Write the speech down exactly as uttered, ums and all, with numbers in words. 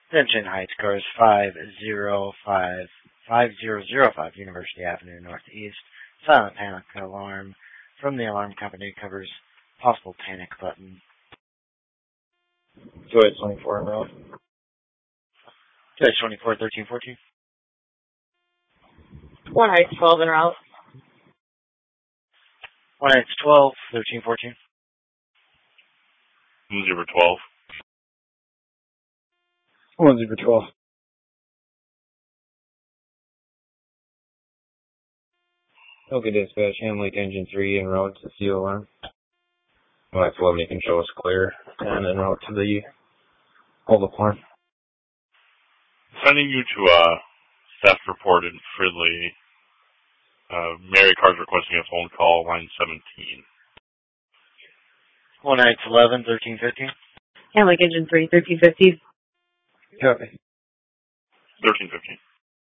Attention Heights cars five zero five five zero zero five University Avenue Northeast. Silent panic alarm from the alarm company covers possible panic button. Joy twenty-four en route. Joy twenty-four, thirteen fourteen. One Heights twelve en route. One Heights twelve, thirteen fourteen. One zero twelve. One zero twelve. Okay, dispatch, Ham Lake Engine three en route to C O alarm. Well, that's eleven, you can show us clear, and en route to the hold-up alarm. Sending you to a theft report in Fridley. Uh, Mary Carr's requesting a phone call, line seventeen. One Heights eleven, thirteen fifteen. Ham Lake Engine three, thirteen fifteen. Copy. thirteen fifteen.